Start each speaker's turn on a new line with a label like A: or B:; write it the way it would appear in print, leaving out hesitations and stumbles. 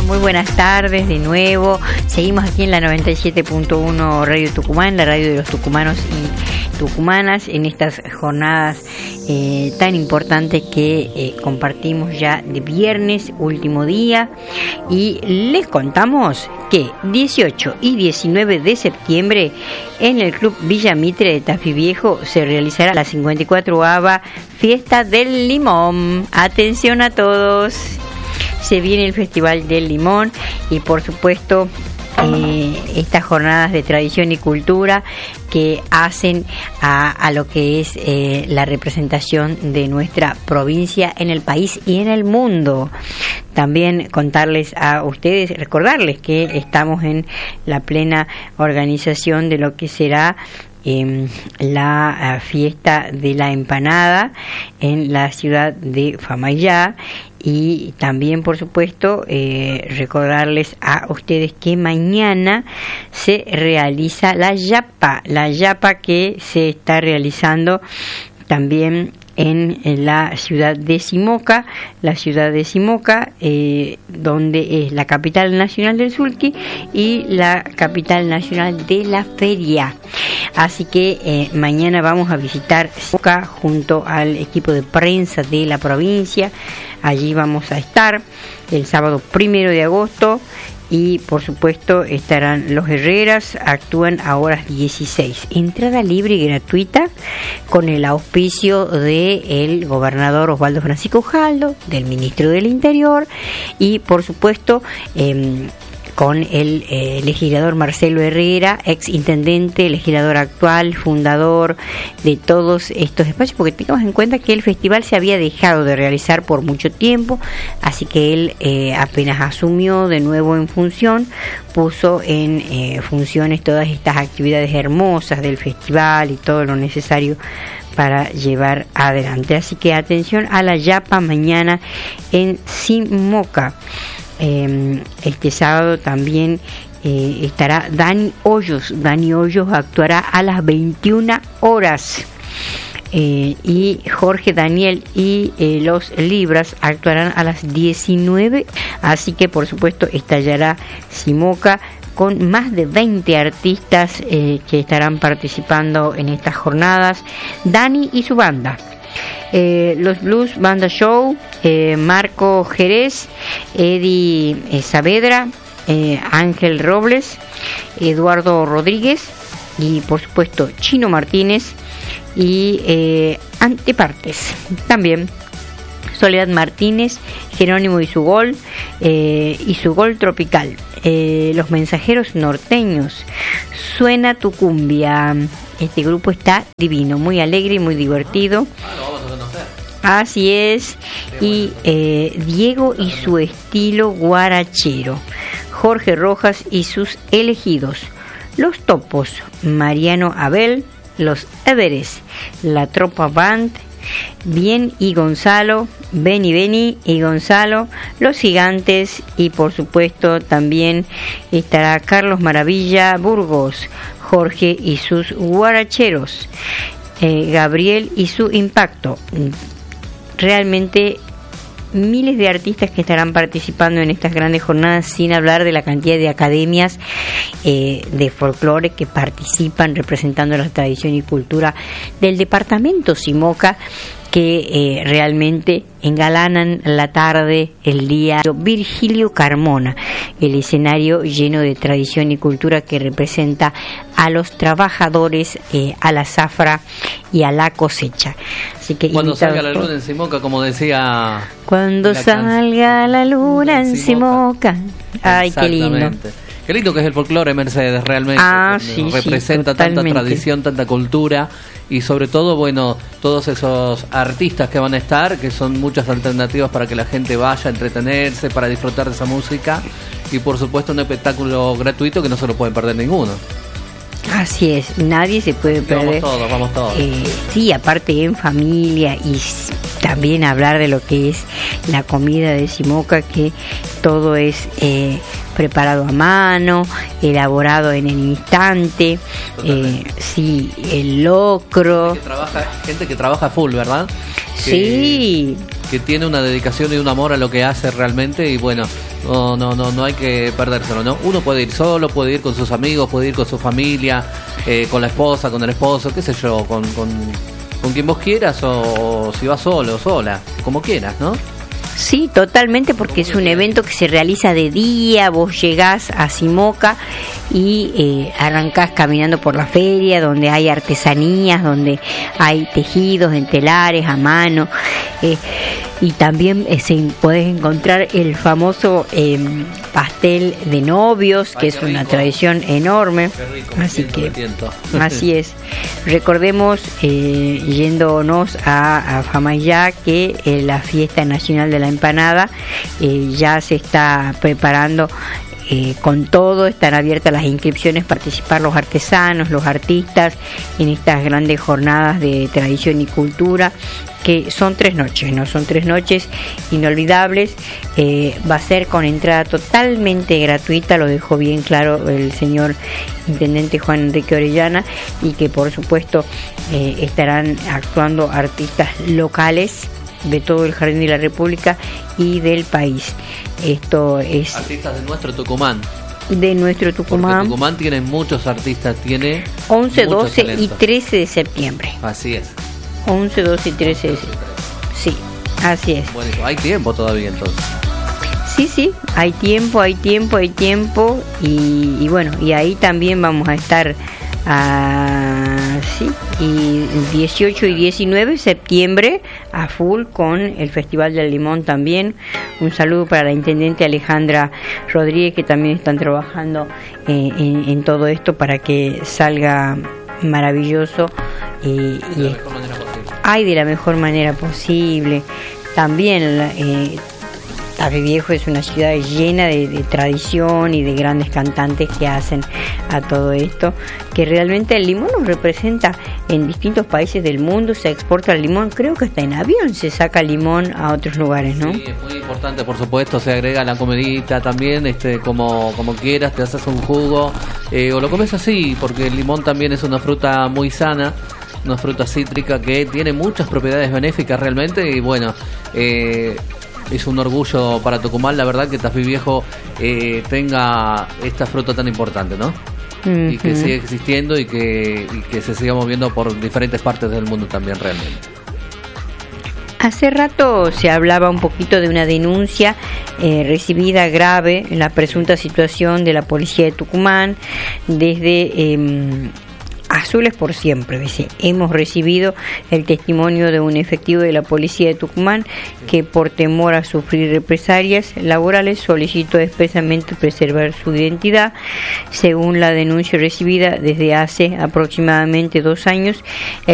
A: Muy buenas tardes de nuevo. Seguimos aquí en la 97.1 Radio Tucumán, la radio de los tucumanos y tucumanas, en estas jornadas tan importantes que compartimos ya de viernes, último día. Y les contamos que 18 y 19 de septiembre en el Club Villa Mitre de Tafí Viejo se realizará la 54ª Fiesta del Limón. Atención a todos. Se viene el Festival del Limón y por supuesto estas jornadas de tradición y cultura que hacen a lo que es la representación de nuestra provincia en el país y en el mundo. También contarles a ustedes, recordarles que estamos en la plena organización de lo que será la fiesta de la empanada en la ciudad de Famaillá. Y también, por supuesto, recordarles a ustedes que mañana se realiza la yapa que se está realizando también en la ciudad de Simoca, donde es la capital nacional del sulky y la capital nacional de la feria. Así que mañana vamos a visitar Simoca junto al equipo de prensa de la provincia. Allí vamos a estar el sábado 1 de agosto. Y por supuesto estarán los Herreras, actúan a horas 16. Entrada libre y gratuita con el auspicio del gobernador Osvaldo Francisco Jaldo, del ministro del Interior y por supuesto con el legislador Marcelo Herrera, ex intendente, legislador actual, fundador de todos estos espacios, porque tengamos en cuenta que el festival se había dejado de realizar por mucho tiempo, así que él apenas asumió de nuevo en función, puso en funciones todas estas actividades hermosas del festival y todo lo necesario para llevar adelante. Así que atención a la yapa mañana en Simoca. Este sábado también estará Dani Hoyos. Dani Hoyos actuará a las 21 horas. Y Jorge Daniel y los Libras actuarán a las 19. Así que por supuesto estallará Simoca con más de 20 artistas que estarán participando en estas jornadas. Dani y su banda. Los Blues Banda Show, Marco Jerez, Eddie Saavedra, Ángel Robles, Eduardo Rodríguez y por supuesto Chino Martínez y Antepartes. También Soledad Martínez, Jerónimo y su gol tropical. Los Mensajeros Norteños, Suena tu cumbia. Este grupo está divino, muy alegre y muy divertido.
B: Lo vamos a conocer.
A: Así es. Y Diego y su estilo guarachero, Jorge Rojas y sus elegidos, Los Topos, Mariano Abel, Los Everest, La Tropa Band, Bien y Gonzalo, Beni y Gonzalo, Los Gigantes y por supuesto también estará Carlos Maravilla Burgos, Jorge y sus guaracheros, Gabriel y su impacto. Realmente miles de artistas que estarán participando en estas grandes jornadas, sin hablar de la cantidad de academias de folclore que participan representando la tradición y cultura del departamento Simoca, que realmente engalanan la tarde, el día. Virgilio Carmona, el escenario lleno de tradición y cultura que representa a los trabajadores, a la zafra y a la cosecha. Así que
B: cuando salga la luna en Simoca, como decía,
A: cuando salga la luna en Simoca. Ay, qué lindo.
B: Qué lindo que es el folclore, Mercedes, realmente.
A: Sí,
B: representa tanta tradición, tanta cultura y sobre todo, bueno, todos esos artistas que van a estar, que son muchas alternativas para que la gente vaya a entretenerse, para disfrutar de esa música y por supuesto un espectáculo gratuito que no se lo pueden perder ninguno.
A: Así es, nadie se puede perder.
B: Vamos todos.
A: Sí, aparte en familia y también hablar de lo que es la comida de Simoca, que todo es preparado a mano, elaborado en el instante. Sí, el locro.
B: Gente que trabaja full, ¿verdad?
A: Sí.
B: Que tiene una dedicación y un amor a lo que hace realmente y bueno, No hay que perdérselo, ¿no? Uno puede ir solo, puede ir con sus amigos, puede ir con su familia, con la esposa, con el esposo, qué sé yo, con quien vos quieras, o si vas solo o sola, como quieras, ¿no?
A: Sí, totalmente, porque es un evento que se realiza de día. Vos llegás a Simoca y arrancás caminando por la feria, donde hay artesanías, donde hay tejidos en telares a mano, y también podés encontrar el famoso pastel de novios, que es una tradición enorme. Así que así es. Recordemos, yéndonos a Famayá, que la fiesta nacional de la empanada ya se está preparando con todo. Están abiertas las inscripciones, participar los artesanos, los artistas en estas grandes jornadas de tradición y cultura, que son 3 noches, ¿no? Son 3 noches inolvidables. Va a ser con entrada totalmente gratuita, lo dejó bien claro el señor intendente Juan Enrique Orellana, y que por supuesto estarán actuando artistas locales de todo el Jardín de la República y del país. Esto es
B: artistas de nuestro Tucumán.
A: De nuestro Tucumán.
B: Porque Tucumán tiene muchos artistas, tiene
A: 11, 12 y 13 de septiembre.
B: Así es.
A: 11, 12 y 13 de septiembre. Sí, así es.
B: Bueno, hay tiempo todavía entonces.
A: Sí, hay tiempo. Y bueno, y ahí también vamos a estar y 18 y 19 de septiembre a full con el Festival del Limón también. Un saludo para la intendente Alejandra Rodríguez, que también están trabajando en todo esto para que salga maravilloso y de la mejor manera posible. También Tafí Viejo es una ciudad llena de tradición y de grandes cantantes que hacen a todo esto, que realmente el limón nos representa en distintos países del mundo. Se exporta el limón, creo que hasta en avión se saca limón a otros lugares, ¿no?
B: Sí, es muy importante, por supuesto. Se agrega la comidita también, como quieras, te haces un jugo o lo comes así, porque el limón también es una fruta muy sana, una fruta cítrica que tiene muchas propiedades benéficas realmente. Y bueno, es un orgullo para Tucumán, la verdad, que Tafí Viejo tenga esta fruta tan importante, ¿no? Uh-huh. Y que siga existiendo y que se siga moviendo por diferentes partes del mundo también realmente.
A: Hace rato se hablaba un poquito de una denuncia recibida grave en la presunta situación de la policía de Tucumán desde Azules por Siempre. Dice: hemos recibido el testimonio de un efectivo de la policía de Tucumán que, por temor a sufrir represalias laborales, solicitó expresamente preservar su identidad. Según la denuncia recibida desde hace aproximadamente 2 años,